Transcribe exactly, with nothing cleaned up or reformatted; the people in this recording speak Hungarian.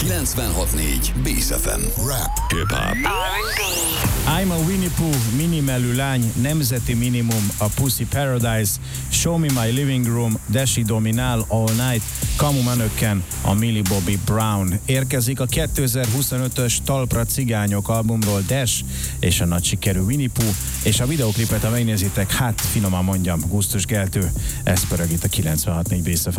kilencvenhat négy Bész ef em. Rap, hip-hop. I'm a Winnie Pooh, minimelű lány, nemzeti minimum, a Pussy Paradise, Show Me My Living Room, Desi Dominál, All Night, Kamu Menökken, a Millie Bobby Brown. Érkezik a kétezer-huszonötös Talpra Cigányok albumról Dash és a nagy sikerű Winnie Pooh, és a videoklipet, ha megnézitek, hát finoman mondjam, gusztuskeltő. Ez pörög itt a kilencvenhat négy Bész ef em.